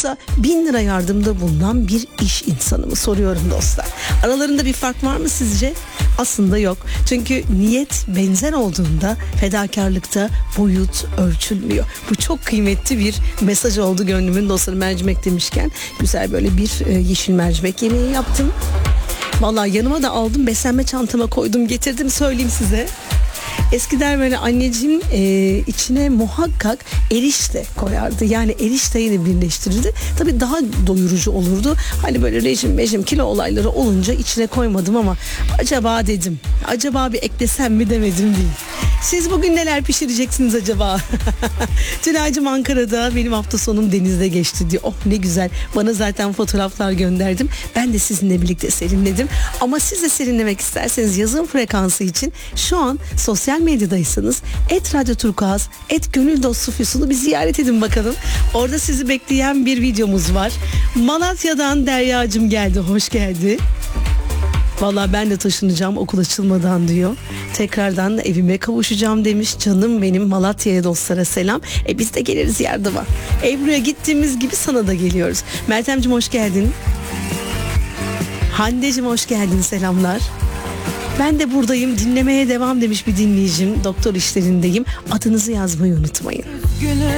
yoksa 1000 lira yardımda bulunan bir iş insanı mı, soruyorum dostlar. Aralarında bir fark var mı sizce? Aslında yok. Çünkü niyet benzer olduğunda fedakarlıkta boyut ölçülmüyor. Bu çok kıymetli bir mesaj oldu gönlümün dostları. Mercimek demişken güzel böyle bir yeşil mercimek yemeği yaptım. Vallahi yanıma da aldım, beslenme çantama koydum, getirdim, söyleyeyim size. Eskiden böyle anneciğim içine muhakkak erişte koyardı. Yani erişteyle birleştirirdi. Tabii daha doyurucu olurdu. Hani böyle rejim kilo olayları olunca içine koymadım ama acaba dedim. Acaba bir eklesem mi demedim değil. Siz bugün neler pişireceksiniz acaba? Tülay'cığım Ankara'da, benim hafta sonum denizde geçti diyor. Oh ne güzel. Bana zaten fotoğraflar gönderdim. Ben de sizinle birlikte serinledim. Ama siz de serinlemek isterseniz yazın frekansı için şu an sosyal medyadaysanız @radyoturkuaz, @gönüldostu bir ziyaret edin bakalım. Orada sizi bekleyen bir videomuz var. Malatya'dan Derya'cığım geldi. Hoş geldi. Vallahi ben de taşınacağım okul açılmadan diyor. Tekrardan evime kavuşacağım demiş. Canım benim, Malatya'ya dostlara selam. Biz de geliriz yardıma. Ebru'ya gittiğimiz gibi sana da geliyoruz. Meltemciğim hoş geldin. Hande'cim hoş geldin, selamlar. Ben de buradayım, dinlemeye devam demiş bir dinleyicim. Doktor işlerindeyim. Adınızı yazmayı unutmayın.